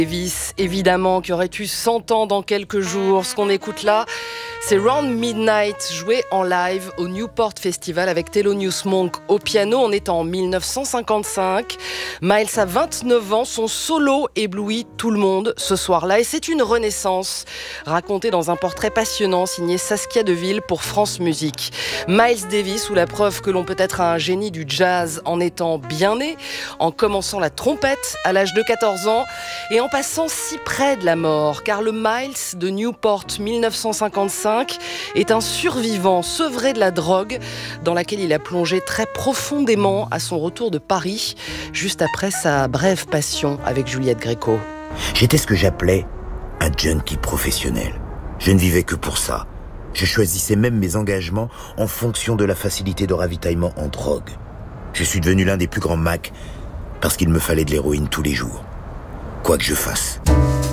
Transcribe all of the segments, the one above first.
Davis, évidemment, qui aurait eu 100 ans dans quelques jours. Ce qu'on écoute là, c'est Round Midnight, joué en live au Newport Festival avec Thelonious Monk au piano. On est en 1955. Miles a 29 ans, son solo éblouit tout le monde ce soir-là. Et c'est une renaissance racontée dans un portrait passionnant signé Saskia Deville pour France Musique. Miles Davis, ou la preuve que l'on peut être un génie du jazz en étant bien né, en commençant la trompette à l'âge de 14 ans et en passant si près de la mort, car le Miles de Newport 1955 est un survivant sevré de la drogue dans laquelle il a plongé très profondément à son retour de Paris, juste après sa brève passion avec Juliette Gréco. J'étais ce que j'appelais un junkie professionnel. Je ne vivais que pour ça. Je choisissais même mes engagements en fonction de la facilité de ravitaillement en drogue. Je suis devenu l'un des plus grands Macs parce qu'il me fallait de l'héroïne tous les jours. Quoi que je fasse.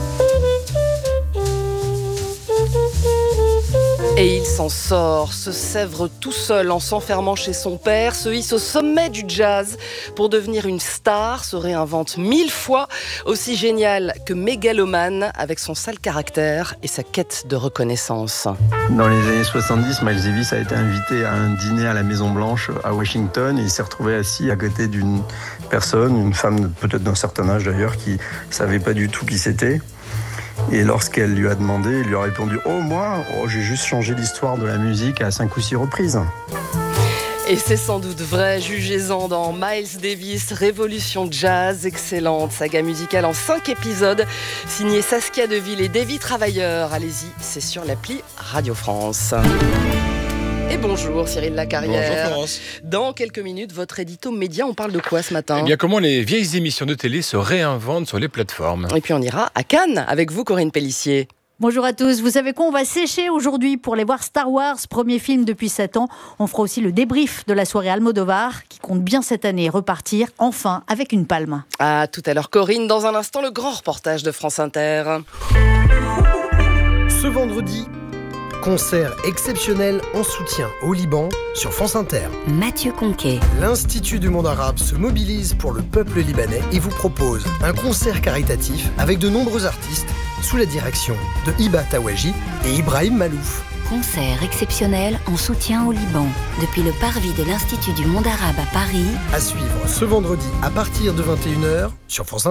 Et il s'en sort, se sèvre tout seul en s'enfermant chez son père, se hisse au sommet du jazz pour devenir une star, se réinvente 1000 fois, aussi génial que mégalomane avec son sale caractère et sa quête de reconnaissance. Dans les années 70, Miles Davis a été invité à un dîner à la Maison Blanche à Washington et il s'est retrouvé assis à côté d'une personne, une femme peut-être d'un certain âge d'ailleurs, qui ne savait pas du tout qui c'était. Et lorsqu'elle lui a demandé, il lui a répondu « Oh, moi, j'ai juste changé l'histoire de la musique à 5 ou 6 reprises. » Et c'est sans doute vrai, jugez-en dans Miles Davis, Révolution Jazz, excellente saga musicale en 5 épisodes, signée Saskia Deville et Davy Travailleur. Allez-y, c'est sur l'appli Radio France. Et bonjour Cyril Lacarrière. Bonjour Florence. Dans quelques minutes, votre édito média, on parle de quoi ce matin ? Eh bien, comment les vieilles émissions de télé se réinventent sur les plateformes. Et puis on ira à Cannes avec vous, Corinne Pellissier. Bonjour à tous, vous savez quoi, on va sécher aujourd'hui pour aller voir Star Wars, premier film depuis 7 ans. On fera aussi le débrief de la soirée Almodovar, qui compte bien cette année repartir, enfin, avec une palme. À tout à l'heure Corinne, dans un instant, le grand reportage de France Inter. Ce vendredi, concert exceptionnel en soutien au Liban sur France Inter. Mathieu Conquet. L'Institut du monde arabe se mobilise pour le peuple libanais et vous propose un concert caritatif avec de nombreux artistes sous la direction de Hiba Tawaji et Ibrahim Malouf. Concert exceptionnel en soutien au Liban, depuis le parvis de l'Institut du monde arabe à Paris. À suivre ce vendredi à partir de 21h sur France Inter.